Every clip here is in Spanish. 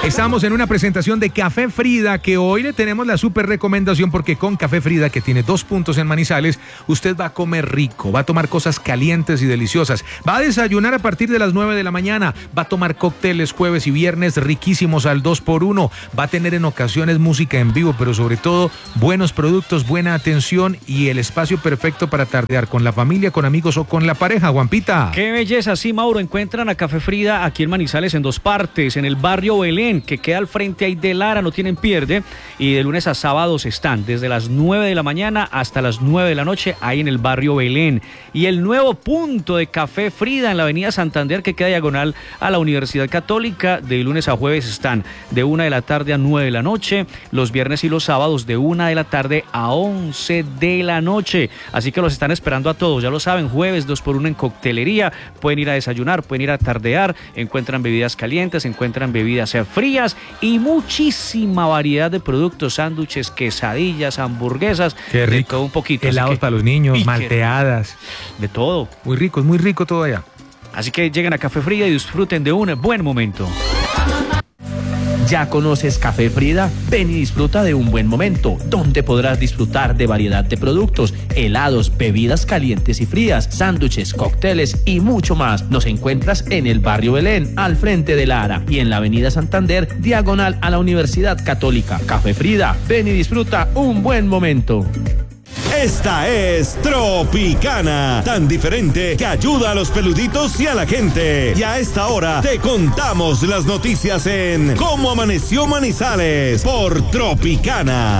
Estamos en una presentación de Café Frida, que hoy le tenemos la súper recomendación porque con Café Frida, que tiene 2 puntos en Manizales, usted va a comer rico, va a tomar cosas calientes y deliciosas, va a desayunar a partir de las 9 de la mañana, va a tomar cócteles jueves y viernes riquísimos al 2x1, va a tener en ocasiones música en vivo, pero sobre todo buenos productos, buena atención y el espacio perfecto para tardear con la familia, con amigos o con la pareja. Juanpita. ¡Qué belleza! Sí, Mauro, encuentran a Café Frida aquí en Manizales en 2 partes, en el barrio Belén, que queda al frente ahí de Lara, no tienen pierde, y de lunes a sábados están desde las 9 de la mañana hasta las 9 de la noche ahí en el barrio Belén. Y el nuevo punto de Café Frida en la avenida Santander, que queda diagonal a la Universidad Católica, de lunes a jueves están de 1 de la tarde a 9 de la noche, los viernes y los sábados de 1 de la tarde a 11 de la noche. Así que los están esperando a todos, ya lo saben, jueves 2x1 en coctelería, pueden ir a desayunar, pueden ir a tardear, encuentran bebidas calientes, encuentran bebidas frías y muchísima variedad de productos, sándwiches, quesadillas, hamburguesas, qué rico, de todo un poquito. Helados para los niños, malteadas, de todo. Muy rico todo allá. Así que lleguen a Café Frida y disfruten de un buen momento. ¿Ya conoces Café Frida? Ven y disfruta de un buen momento, donde podrás disfrutar de variedad de productos, helados, bebidas calientes y frías, sándwiches, cócteles y mucho más. Nos encuentras en el barrio Belén, al frente de Lara, y en la avenida Santander, diagonal a la Universidad Católica. Café Frida, ven y disfruta un buen momento. Esta es Tropicana, tan diferente que ayuda a los peluditos y a la gente. Y a esta hora te contamos las noticias en Cómo Amaneció Manizales por Tropicana.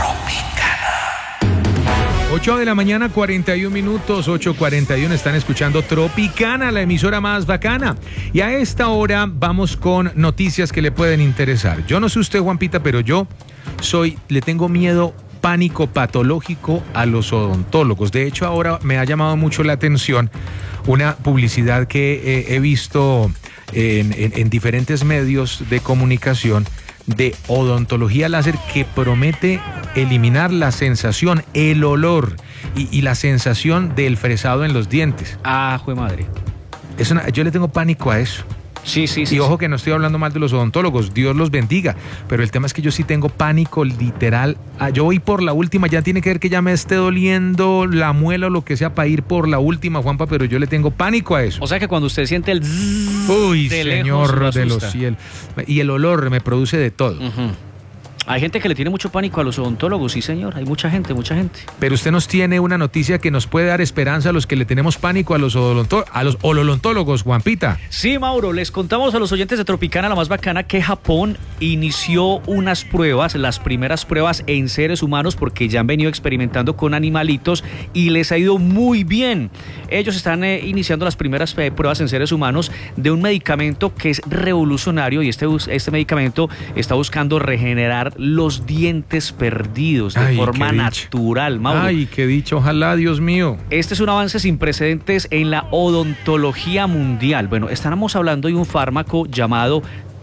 8 de la mañana, 41 minutos, 8:41, están escuchando Tropicana, la emisora más bacana. Y a esta hora vamos con noticias que le pueden interesar. Yo no sé usted, Juanpita, pero yo le tengo miedo, pánico patológico a los odontólogos. De hecho, ahora me ha llamado mucho la atención una publicidad que he visto en diferentes medios de comunicación de odontología láser que promete eliminar la sensación, el olor y la sensación del fresado en los dientes. Ah, jue madre. Yo le tengo pánico a eso. Sí. Y ojo que no estoy hablando mal de los odontólogos, Dios los bendiga, pero el tema es que yo sí tengo pánico literal. Yo voy por la última, ya tiene que ver que ya me esté doliendo la muela o lo que sea para ir por la última, Juanpa, pero yo le tengo pánico a eso. O sea que cuando usted siente el zzzz, uy, de señor lejos, de los cielos, y el olor me produce de todo. Hay gente que le tiene mucho pánico a los odontólogos, sí señor, hay mucha gente. Pero usted nos tiene una noticia que nos puede dar esperanza a los que le tenemos pánico a los odontólogos, Juanpita. Sí, Mauro, les contamos a los oyentes de Tropicana, la más bacana, que Japón inició unas pruebas, las primeras pruebas en seres humanos, porque ya han venido experimentando con animalitos y les ha ido muy bien. Ellos están iniciando las primeras pruebas en seres humanos de un medicamento que es revolucionario, y este medicamento está buscando regenerar los dientes perdidos de forma natural, Mauro. Ay, qué dicho, ojalá, Dios mío. Este es un avance sin precedentes en la odontología mundial. Bueno, estamos hablando de un fármaco llamado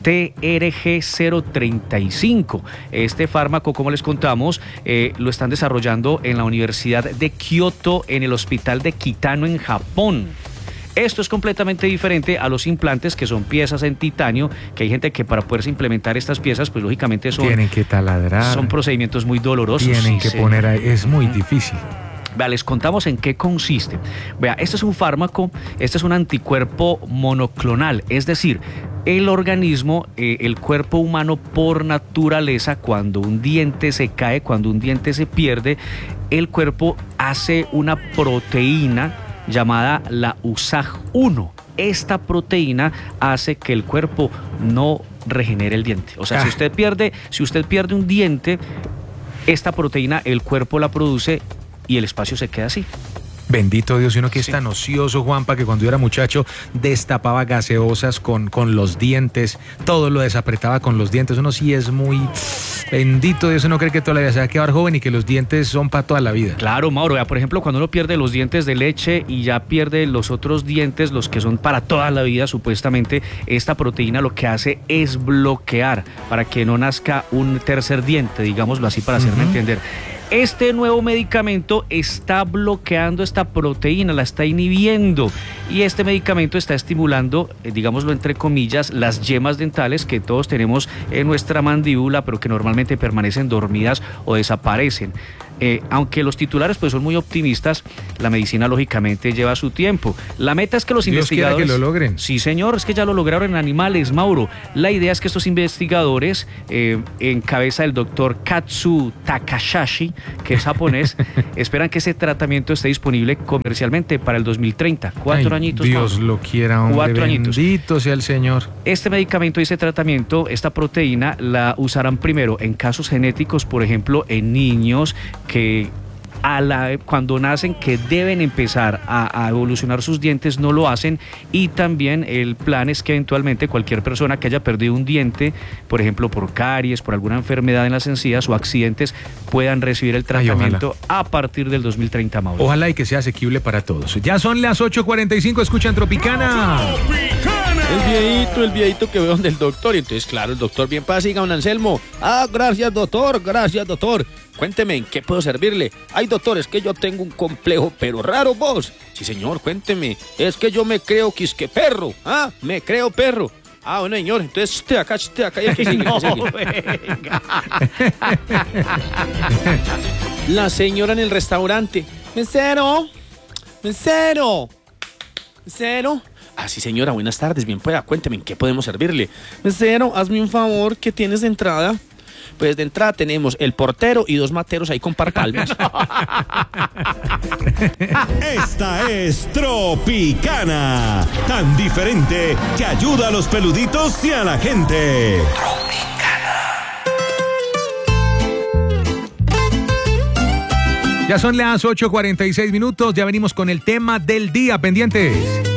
TRG035. Este fármaco, como les contamos, lo están desarrollando en la Universidad de Kioto, en el Hospital de Kitano, en Japón. Esto es completamente diferente a los implantes, que son piezas en titanio, que hay gente que para poderse implementar estas piezas, pues lógicamente tienen que taladrar. Son procedimientos muy dolorosos. Tienen que poner ahí, es muy difícil. Vea, les contamos en qué consiste. Vea, este es un fármaco, este es un anticuerpo monoclonal, es decir, el organismo, el cuerpo humano por naturaleza, cuando un diente se cae, cuando un diente se pierde, el cuerpo hace una proteína llamada la USAG1. Esta proteína hace que el cuerpo no regenere el diente. O sea, si usted pierde un diente, esta proteína el cuerpo la produce y el espacio se queda así. Bendito Dios, y uno que es tan ocioso, Juanpa, que cuando yo era muchacho destapaba gaseosas con los dientes, todo lo desapretaba con los dientes. Uno sí es muy... Bendito Dios, uno cree que toda la vida se va a quedar joven y que los dientes son para toda la vida. Claro, Mauro, por ejemplo, cuando uno pierde los dientes de leche y ya pierde los otros dientes, los que son para toda la vida, supuestamente, esta proteína lo que hace es bloquear para que no nazca un tercer diente, digámoslo así, para hacerme entender. Este nuevo medicamento está bloqueando esta proteína, la está inhibiendo, y este medicamento está estimulando, digámoslo entre comillas, las yemas dentales que todos tenemos en nuestra mandíbula, pero que normalmente permanecen dormidas o desaparecen. Aunque los titulares pues son muy optimistas, la medicina lógicamente lleva su tiempo. La meta es que los investigadores... Dios quiera que lo logren. Sí, señor, es que ya lo lograron en animales, Mauro. La idea es que estos investigadores, en cabeza del doctor Katsu Takahashi, que es japonés, esperan que ese tratamiento esté disponible comercialmente para el 2030. 4 añitos. Dios Mauro. lo quiera, hombre. 4 añitos. Bendito sea el Señor. Este medicamento y ese tratamiento, esta proteína, la usarán primero en casos genéticos, por ejemplo, en niños que cuando nacen que deben empezar a evolucionar sus dientes no lo hacen, y también el plan es que eventualmente cualquier persona que haya perdido un diente, por ejemplo por caries, por alguna enfermedad en las encías o accidentes, puedan recibir el tratamiento a partir del 2030, Mauro. Ojalá y que sea asequible para todos. Ya son las 8:45, escuchan Tropicana. El viejito que veo donde el doctor, y entonces claro, el doctor bien pasiga, don Anselmo. Gracias doctor. Cuénteme, ¿en qué puedo servirle? Ay doctor, es que yo tengo un complejo pero raro, vos. Sí señor, cuénteme, es que yo me creo quisque perro, me creo perro. Bueno señor, entonces esté acá y aquí sigue, No, venga. La señora en el restaurante. Mesero. Sí señora, buenas tardes, bien pueda, cuénteme, ¿en qué podemos servirle? Mesero, hazme un favor, ¿qué tienes de entrada? Pues de entrada tenemos el portero y 2 materos ahí con parpalmas. Esta es Tropicana, tan diferente que ayuda a los peluditos y a la gente. Ya son las 8:46, ya venimos con el tema del día, pendientes.